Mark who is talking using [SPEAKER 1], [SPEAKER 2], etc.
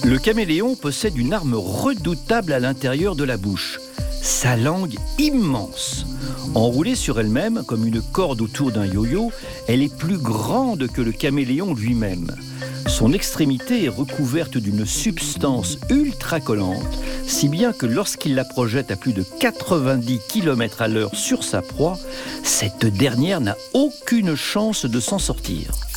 [SPEAKER 1] Le caméléon possède une arme redoutable à l'intérieur de la bouche. Sa langue immense. Enroulée sur elle-même comme une corde autour d'un yo-yo, elle est plus grande que le caméléon lui-même. Son extrémité est recouverte d'une substance ultra collante, si bien que lorsqu'il la projette à plus de 90 km/h sur sa proie, cette dernière n'a aucune chance de s'en sortir.